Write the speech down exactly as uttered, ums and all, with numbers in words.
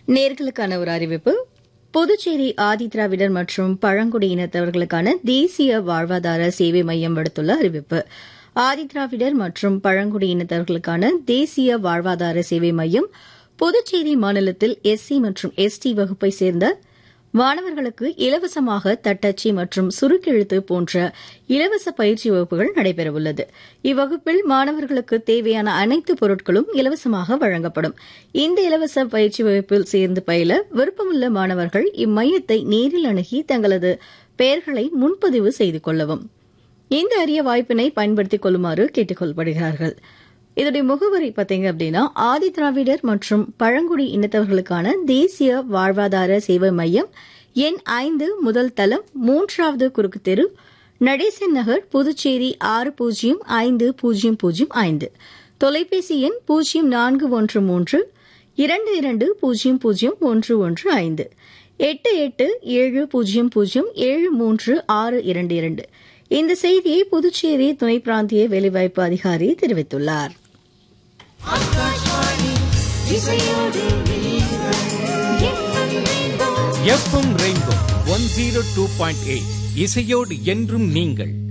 நேர்களுக்கான ஒரு அறிவிப்பு. புதுச்சேரி ஆதிதிராவிடர் மற்றும் பழங்குடியினத்தவர்களுக்கான தேசிய வாழ்வாதார சேவை மையம் விடுத்துள்ள அறிவிப்பு. ஆதிதிராவிடர் மற்றும் பழங்குடியினத்தவர்களுக்கான தேசிய வாழ்வாதார சேவை மையம் புதுச்சேரி மாநிலத்தில் எஸ்சி மற்றும் எஸ்டி வகுப்பை சேர்ந்த மாணவர்களுக்கு இலவசமாக தட்டச்சு மற்றும் சுருக்கெழுத்து போன்ற இலவச பயிற்சி வகுப்புகள் நடைபெறவுள்ளது. இவ்வகுப்பில் மாணவர்களுக்கு தேவையான அனைத்து பொருட்களும் இலவசமாக வழங்கப்படும். இந்த இலவச பயிற்சி வகுப்பில் சேர்ந்து பயில விருப்பமுள்ள மாணவர்கள் இம்மையத்தை நேரில் அணுகி தங்களது பெயர்களை முன்பதிவு செய்து கொள்ளவும். இந்த அரிய வாய்ப்பினை பயன்படுத்திக் கொள்ளுமாறு கேட்டுக் கொள்ளப்படுகிறார்கள். இதனுடைய முகவரி பார்த்தீங்க அப்படின்னா, ஆதிதிராவிடர் மற்றும் பழங்குடி இனத்தவர்களுக்கான தேசிய வாழ்வாதார சேவை மையம், எண் ஐந்து, முதல் தளம், மூன்றாவது குறுக்கு தெரு, நடேசன் நகர், புதுச்சேரி ஆறு பூஜ்ஜியம் ஐந்து பூஜ்ஜியம் பூஜ்ஜியம் ஐந்து. தொலைபேசி எண் பூஜ்ஜியம் நான்கு ஒன்று மூன்று இரண்டு இரண்டு பூஜ்ஜியம் பூஜ்ஜியம் ஒன்று ஒன்று ஐந்து எட்டு எட்டு ஏழு பூஜ்ஜியம் பூஜ்ஜியம் ஏழு மூன்று ஆறு இரண்டு இரண்டு. இந்த செய்தியை புதுச்சேரி துணை பிராந்திய வேலைவாய்ப்பு அதிகாரி தெரிவித்துள்ளார். FM rainbow one zero two point eight இசையோடு என்றும் நீங்கள்.